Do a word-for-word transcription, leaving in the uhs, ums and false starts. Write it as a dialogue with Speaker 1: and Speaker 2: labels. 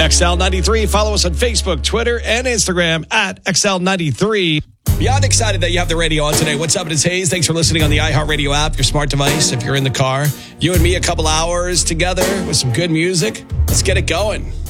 Speaker 1: X L ninety-three. Follow us on Facebook, Twitter, and Instagram at X L ninety-three. Beyond excited that you have the radio on today. What's up? It's Hayes. Thanks for listening on the iHeartRadio app, your smart device. If you're in the car, you and me a couple hours together with some good music. Let's get it going.